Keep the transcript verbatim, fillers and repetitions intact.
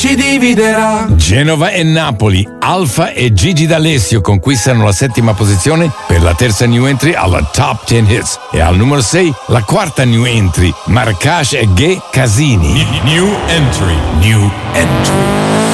ci dividerà. Genova e Napoli, Alfa e Gigi D'Alessio conquistano la settima posizione per la terza new entry alla Top dieci Hits. E al numero sei la quarta new entry, Marracash e Gay Casini. New entry. New entry.